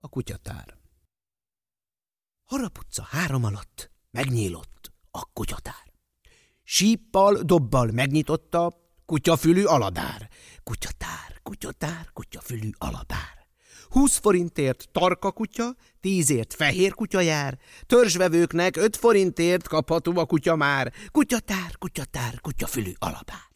a kutyatár. Haraputca 3 alatt megnyílott a kutyatár. Síppal, dobbal megnyitotta kutyafülű aladár. Kutyatár, kutyatár, kutyafülű aladár. 20 forintért tarka kutya, 10ért fehér kutya jár, törzsvevőknek 5 forintért kapható a kutya már. Kutyatár, kutyatár, kutyafülű aladár.